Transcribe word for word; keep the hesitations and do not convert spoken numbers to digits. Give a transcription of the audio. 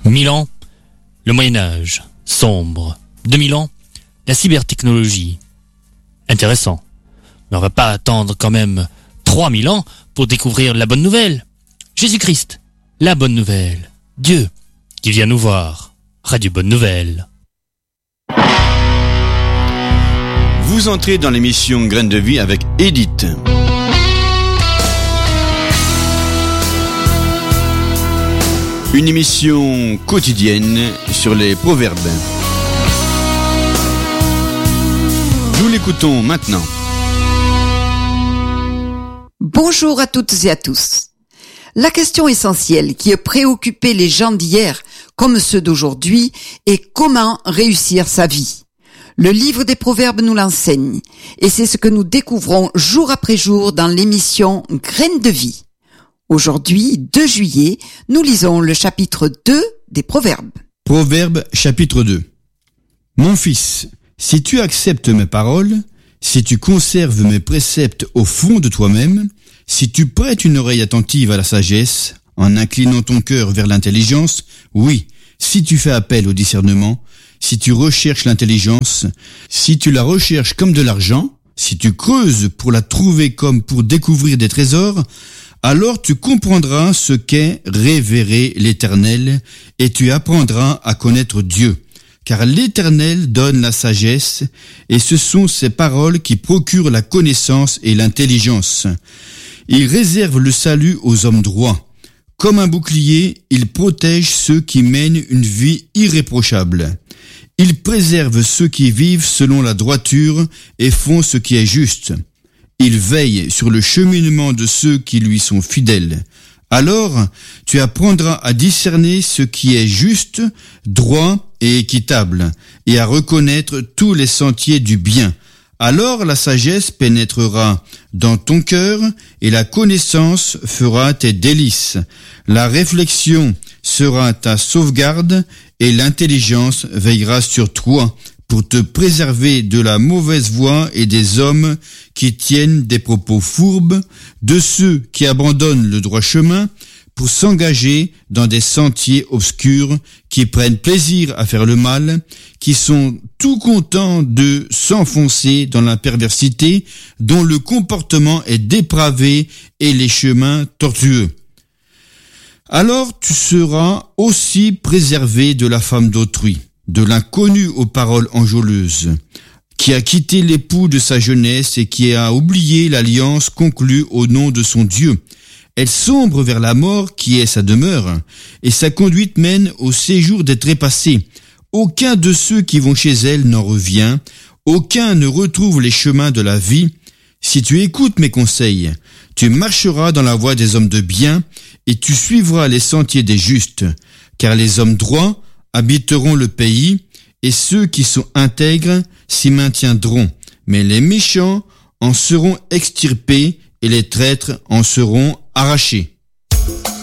Mille ans, le Moyen-Âge, sombre. Deux mille ans, la cybertechnologie. Intéressant. Mais on va pas attendre quand même trois mille ans pour découvrir la bonne nouvelle. Jésus-Christ, la bonne nouvelle. Dieu, qui vient nous voir. Radio Bonne Nouvelle. Vous entrez dans l'émission Graines de Vie avec Edith. Une émission quotidienne sur les proverbes. Nous l'écoutons maintenant. Bonjour à toutes et à tous. La question essentielle qui a préoccupé les gens d'hier comme ceux d'aujourd'hui est comment réussir sa vie. Le livre des Proverbes nous l'enseigne et c'est ce que nous découvrons jour après jour dans l'émission Graines de Vie. Aujourd'hui, deux juillet, nous lisons le chapitre deux des Proverbes. Proverbe chapitre deux. Mon fils, si tu acceptes mes paroles, si tu conserves mes préceptes au fond de toi-même, si tu prêtes une oreille attentive à la sagesse, en inclinant ton cœur vers l'intelligence, oui, si tu fais appel au discernement, si tu recherches l'intelligence, si tu la recherches comme de l'argent, si tu creuses pour la trouver comme pour découvrir des trésors, alors tu comprendras ce qu'est révérer l'Éternel et tu apprendras à connaître Dieu. Car l'Éternel donne la sagesse et ce sont ses paroles qui procurent la connaissance et l'intelligence. Il réserve le salut aux hommes droits. Comme un bouclier, il protège ceux qui mènent une vie irréprochable. Il préserve ceux qui vivent selon la droiture et font ce qui est juste. Il veille sur le cheminement de ceux qui lui sont fidèles. Alors, tu apprendras à discerner ce qui est juste, droit et équitable, et à reconnaître tous les sentiers du bien. Alors la sagesse pénétrera dans ton cœur, et la connaissance fera tes délices. La réflexion sera ta sauvegarde, et l'intelligence veillera sur toi, pour te préserver de la mauvaise voie et des hommes qui tiennent des propos fourbes, de ceux qui abandonnent le droit chemin pour s'engager dans des sentiers obscurs, qui prennent plaisir à faire le mal, qui sont tout contents de s'enfoncer dans la perversité, dont le comportement est dépravé et les chemins tortueux. Alors tu seras aussi préservé de la femme d'autrui, de l'inconnu aux paroles enjôleuses, qui a quitté l'époux de sa jeunesse et qui a oublié l'alliance conclue au nom de son Dieu. Elle sombre vers la mort qui est sa demeure, et sa conduite mène au séjour des trépassés. Aucun de ceux qui vont chez elle n'en revient, aucun ne retrouve les chemins de la vie. Si tu écoutes mes conseils, tu marcheras dans la voie des hommes de bien, et tu suivras les sentiers des justes, car les hommes droits habiteront le pays, et ceux qui sont intègres s'y maintiendront. Mais les méchants en seront extirpés, et les traîtres en seront arrachés.